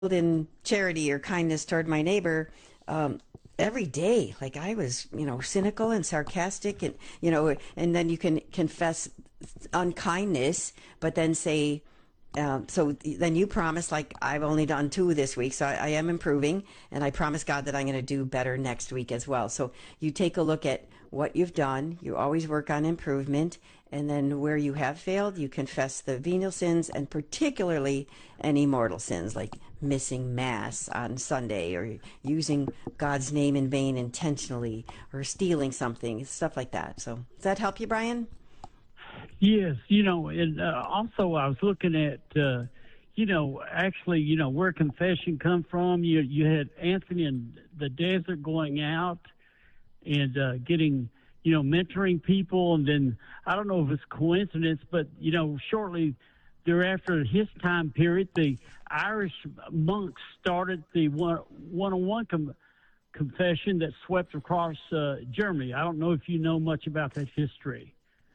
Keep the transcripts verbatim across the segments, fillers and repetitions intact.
in charity or kindness toward my neighbor um, every day. Like I was, you know, cynical and sarcastic, and you know, and then you can confess unkindness, but then say. Um, so then you promise, like I've only done two this week, so I, I am improving, and I promise God that I'm going to do better next week as well. So you take a look at what you've done. You always work on improvement, and then where you have failed, you confess the venial sins, and particularly any mortal sins, like missing Mass on Sunday, or using God's name in vain intentionally, or stealing something, stuff like that. So does that help you, Brian? Yes, you know, and uh, also I was looking at, uh, you know, actually, you know, where confession come from. You you had Anthony in the desert going out and uh, getting, you know, mentoring people, and then I don't know if it's coincidence, but you know, shortly thereafter, his time period, the Irish monks started the one one-on-one com- confession that swept across uh, Germany. I don't know if you know much about that history.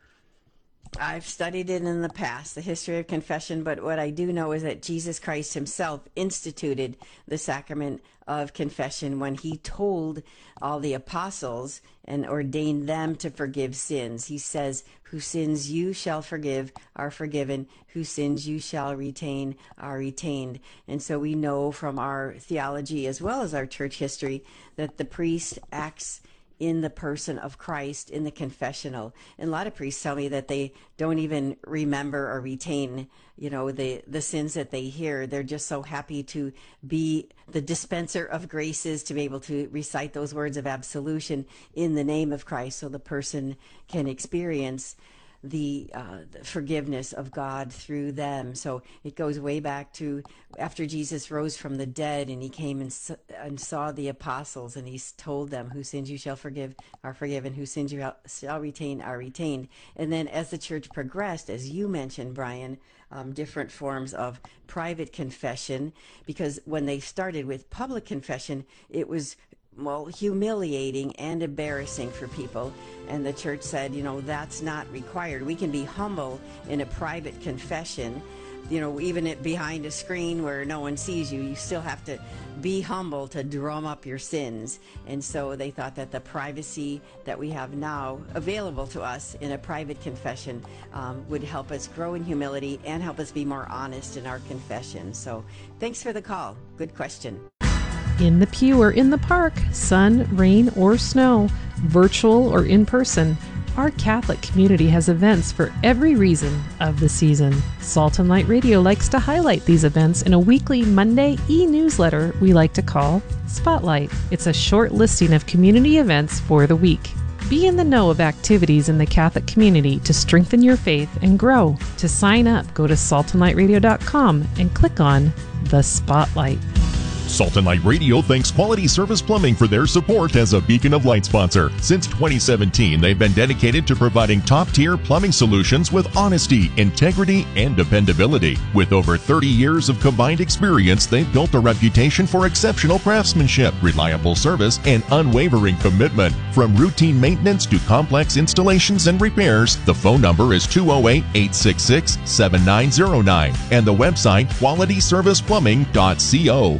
I've studied it in the past, the history of confession, but what I do know is that Jesus Christ himself instituted the sacrament of confession when he told all the apostles and ordained them to forgive sins. He says, whose sins you shall forgive are forgiven, whose sins you shall retain are retained. And so we know from our theology as well as our church history that the priest acts in the person of Christ in the confessional. And a lot of priests tell me that they don't even remember or retain, you know, the, the sins that they hear. They're just so happy to be the dispenser of graces, to be able to recite those words of absolution in the name of Christ, so the person can experience the, uh, the forgiveness of God through them. So it goes way back to after Jesus rose from the dead, and he came and, and saw the apostles, and he told them, whose sins you shall forgive are forgiven, whose sins you shall retain are retained. And then as the church progressed, as you mentioned, Brian, um, different forms of private confession, because when they started with public confession, it was well, humiliating and embarrassing for people. And the church said, you know, that's not required. We can be humble in a private confession, you know, even it behind a screen where no one sees you. You still have to be humble to drum up your sins. And so they thought that the privacy that we have now available to us in a private confession um, would help us grow in humility and help us be more honest in our confession. So thanks for the call. Good question. In the pew or in the park, sun, rain, or snow, virtual or in person, our Catholic community has events for every reason of the season. Salt and Light Radio likes to highlight these events in a weekly Monday e-newsletter we like to call Spotlight. It's a short listing of community events for the week. Be in the know of activities in the Catholic community to strengthen your faith and grow. To sign up, go to salt and light radio dot com and click on the Spotlight. Salt and Light Radio thanks Quality Service Plumbing for their support as a Beacon of Light sponsor. Since twenty seventeen, they've been dedicated to providing top-tier plumbing solutions with honesty, integrity, and dependability. With over thirty years of combined experience, they've built a reputation for exceptional craftsmanship, reliable service, and unwavering commitment. From routine maintenance to complex installations and repairs, the phone number is two oh eight, eight six six, seven nine oh nine and the website quality service plumbing dot co.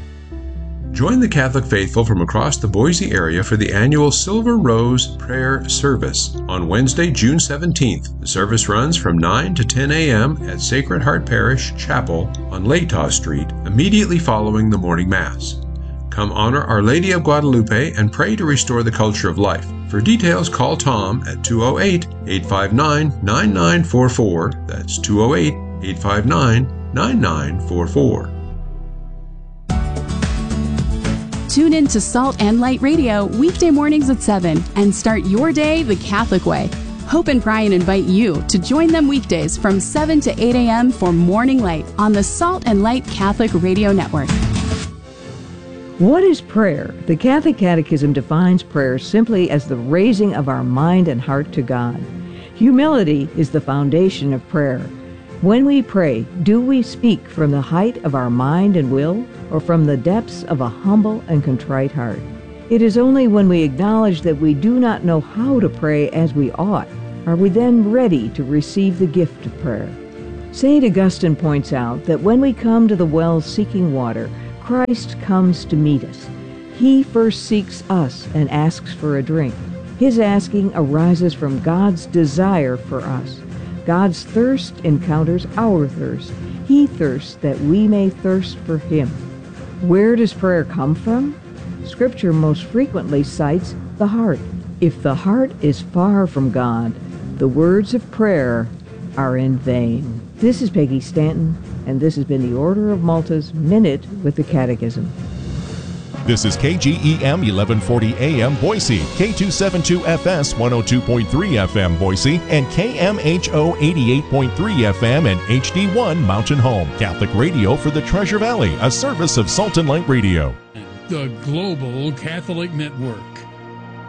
Join the Catholic faithful from across the Boise area for the annual Silver Rose Prayer Service on Wednesday, June seventeenth. The service runs from nine to ten a.m. at Sacred Heart Parish Chapel on Latah Street, immediately following the morning Mass. Come honor Our Lady of Guadalupe and pray to restore the culture of life. For details, call Tom at two oh eight, eight five nine, nine nine four four. That's two oh eight, eight five nine, nine nine four four. Tune in to Salt and Light Radio weekday mornings at seven and start your day the Catholic way. Hope and Brian invite you to join them weekdays from seven to eight a.m. for Morning Light on the Salt and Light Catholic Radio Network. What is prayer? The Catholic Catechism defines prayer simply as the raising of our mind and heart to God. Humility is the foundation of prayer. When we pray, do we speak from the height of our mind and will, or from the depths of a humble and contrite heart? It is only when we acknowledge that we do not know how to pray as we ought, are we then ready to receive the gift of prayer. Saint Augustine points out that when we come to the well seeking water, Christ comes to meet us. He first seeks us and asks for a drink. His asking arises from God's desire for us. God's thirst encounters our thirst. He thirsts that we may thirst for Him. Where does prayer come from? Scripture most frequently cites the heart. If the heart is far from God, the words of prayer are in vain. This is Peggy Stanton, and this has been the Order of Malta's Minute with the Catechism. This is K G E M eleven forty A M Boise, K two seventy-two F S one oh two point three F M Boise, and K M H O eighty-eight point three F M and H D one Mountain Home. Catholic radio for the Treasure Valley, a service of Salt and Light Radio. The Global Catholic Network.